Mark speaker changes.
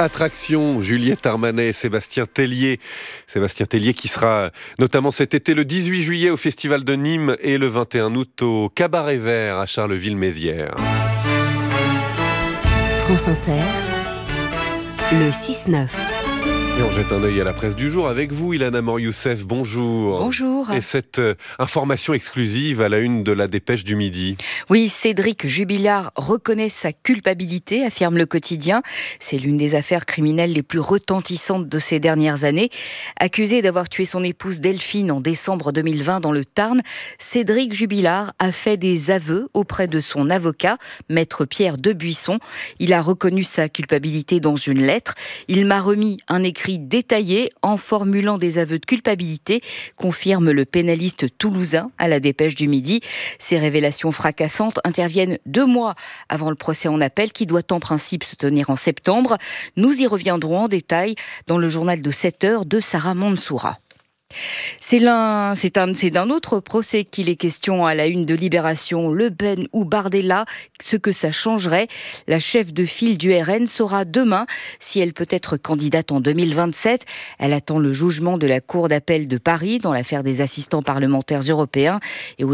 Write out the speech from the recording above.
Speaker 1: Attraction, Juliette Armanet et Sébastien Tellier. Sébastien Tellier qui sera notamment cet été le 18 juillet au Festival de Nîmes et le 21 août au Cabaret Vert à Charleville-Mézières.
Speaker 2: France Inter, le 6-9.
Speaker 1: Et on jette un œil à la presse du jour avec vous, Ilana Mor-Youssef, bonjour.
Speaker 2: Bonjour.
Speaker 1: Et cette information exclusive à la une de la Dépêche du Midi.
Speaker 2: Oui, Cédric Jubilard reconnaît sa culpabilité, affirme Le Quotidien. C'est l'une des affaires criminelles les plus retentissantes de ces dernières années. Accusé d'avoir tué son épouse Delphine en décembre 2020 dans le Tarn, Cédric Jubilard a fait des aveux auprès de son avocat, maître Pierre Debuisson. Il a reconnu sa culpabilité dans une lettre. Il m'a remis un écrit détaillé en formulant des aveux de culpabilité, confirme le pénaliste toulousain à la Dépêche du Midi. Ces révélations fracassantes interviennent 2 mois avant le procès en appel qui doit en principe se tenir en septembre. Nous y reviendrons en détail dans le journal de 7 heures de Sarah Mansoura. C'est d'un autre procès qu'il est question à la une de Libération. Le Pen ou Bardella, ce que ça changerait. La chef de file du RN saura demain si elle peut être candidate en 2027. Elle attend le jugement de la Cour d'appel de Paris dans l'affaire des assistants parlementaires européens. Et